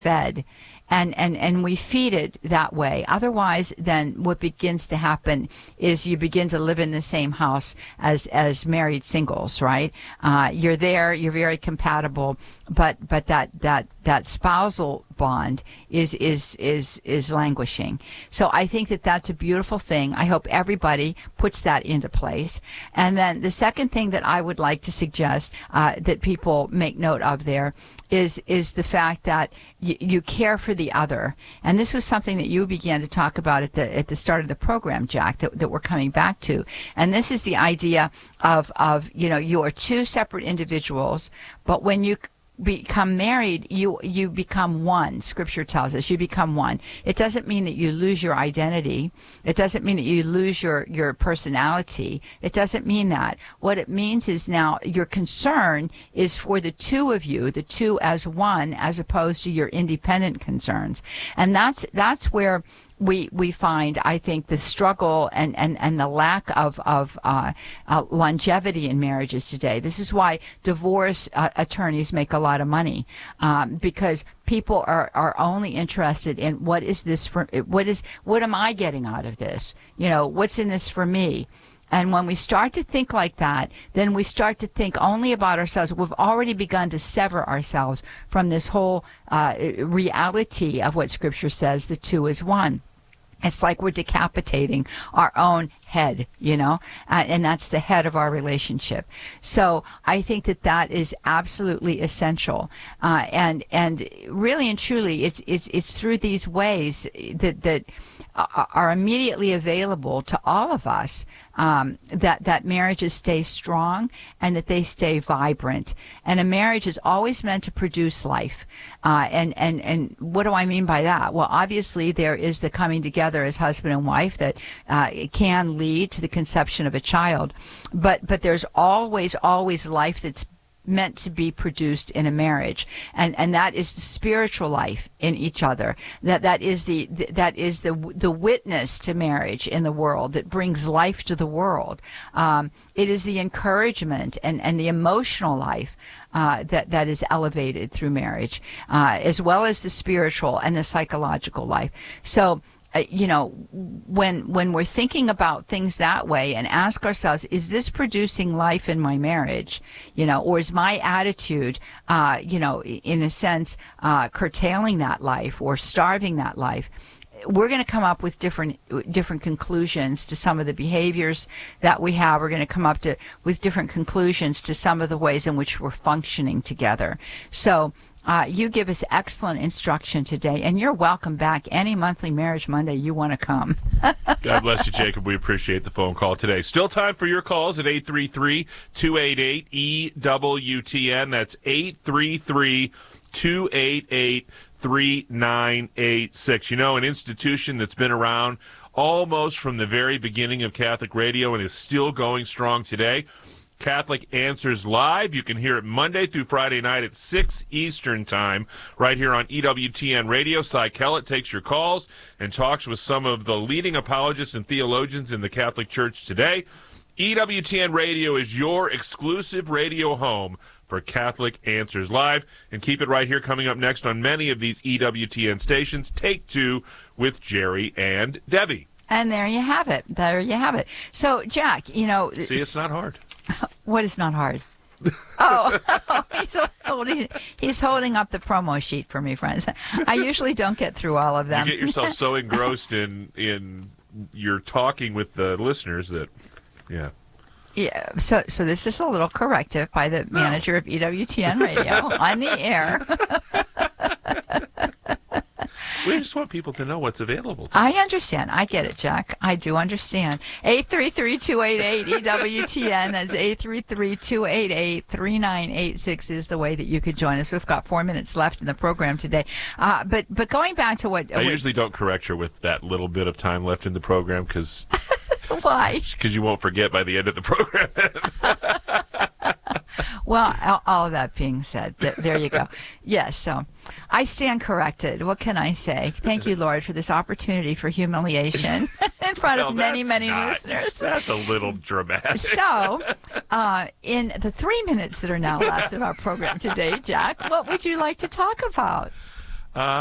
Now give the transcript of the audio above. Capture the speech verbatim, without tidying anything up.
fed, and, and, and we feed it that way. Otherwise, then what begins to happen is you begin to live in the same house as, as married singles, right? Uh, you're there, you're very compatible, but, but that, that, that spousal bond is, is, is, is languishing. So I think that that's a beautiful thing. I hope everybody puts that into place. And then the second thing that I would like to suggest, uh, that people make note of there is, is the fact that y- you care for the other. And this was something that you began to talk about at the, at the start of the program, Jack, that, that we're coming back to. And this is the idea of, of, you know, you are two separate individuals, but when you become married, you you become one. Scripture tells us you become one. It doesn't mean that you lose your identity. It doesn't mean that you lose your your personality. It doesn't mean that. What it means is now your concern is for the two of you, the two as one, as opposed to your independent concerns. And that's that's where we we find, I think, the struggle and, and, and the lack of, of uh, uh, longevity in marriages today. This is why divorce uh, attorneys make a lot of money, um, because people are, are only interested in what is this for, what is, what am I getting out of this? You know, what's in this for me? And when we start to think like that, then we start to think only about ourselves. We've already begun to sever ourselves from this whole uh, reality of what Scripture says, the two is one. It's like we're decapitating our own head, you know, uh, and that's the head of our relationship. So I think that that is absolutely essential. Uh, and and really and truly, it's it's it's through these ways that that are immediately available to all of us, um, that, that marriages stay strong and that they stay vibrant. And a marriage is always meant to produce life. Uh, and, and, and what do I mean by that? Well, obviously there is the coming together as husband and wife that uh, it can lead to the conception of a child. But, but there's always, always life that's meant to be produced in a marriage, and and that is the spiritual life in each other. That that is the that is the the witness to marriage in the world that brings life to the world. Um, it is the encouragement and and the emotional life uh, that that is elevated through marriage, uh, as well as the spiritual and the psychological life. So. Uh, you know, when when we're thinking about things that way and ask ourselves, is this producing life in my marriage? You know, or is my attitude, uh, you know, in a sense, uh, curtailing that life or starving that life? We're going to come up with different different conclusions to some of the behaviors that we have. We're going to come up to with different conclusions to some of the ways in which we're functioning together. So. Uh, you give us excellent instruction today, and you're welcome back any monthly Marriage Monday you want to come. God bless you, Jacob. We appreciate the phone call today. Still time for your calls at eight three three, two eight eight, E W T N. That's eight three three, two eight eight, three nine eight six. You know, an institution that's been around almost from the very beginning of Catholic radio and is still going strong today. Catholic Answers Live. You can hear it Monday through Friday night at six Eastern Time right here on E W T N Radio. Cy Kellett takes your calls and talks with some of the leading apologists and theologians in the Catholic Church today. E W T N Radio is your exclusive radio home for Catholic Answers Live. And keep it right here. Coming up next on many of these E W T N stations, Take Two with Jerry and Debbie. And there you have it. There you have it. So, Jack, you know... See, it's not hard. What is not hard? oh, he's, holding, he's holding up the promo sheet for me, friends. I usually don't get through all of them. You get yourself so engrossed in in your talking with the listeners that, yeah. Yeah, so so this is a little corrective by the manager no. of E W T N Radio on the air. We just want people to know what's available to I understand. I get it, Jack. I do understand. eight three three, two eight eight, E W T N. That's eight three three, two eight eight, three nine eight six is the way that you could join us. We've got four minutes left in the program today. Uh, but but going back to what... I what, usually don't correct her with that little bit of time left in the program because... Why? Because you won't forget by the end of the program. Well, all, all of that being said, th- there you go. Yes, so I stand corrected. What can I say? Thank you, Lord, for this opportunity for humiliation in front well, of many, many not, listeners. That's a little dramatic. So, uh, in the three minutes that are now left of our program today, Jack, what would you like to talk about? Uh,